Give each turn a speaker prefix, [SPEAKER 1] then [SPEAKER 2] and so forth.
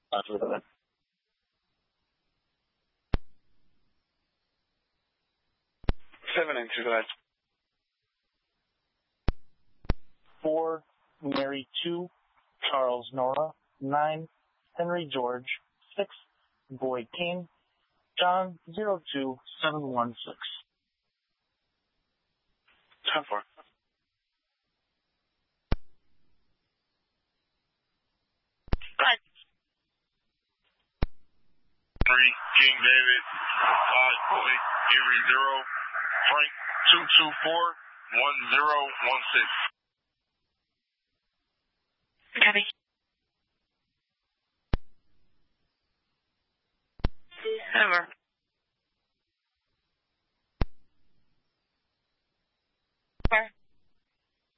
[SPEAKER 1] 7 entry, go ahead.
[SPEAKER 2] 4, Mary 2, Charles Nora, 9, Henry George, 6, Boyd Kane, John 02716.
[SPEAKER 1] 10-4.
[SPEAKER 3] 3, King David, 5, Blake, Avery 0, Frank 224 1016.
[SPEAKER 4] Copy.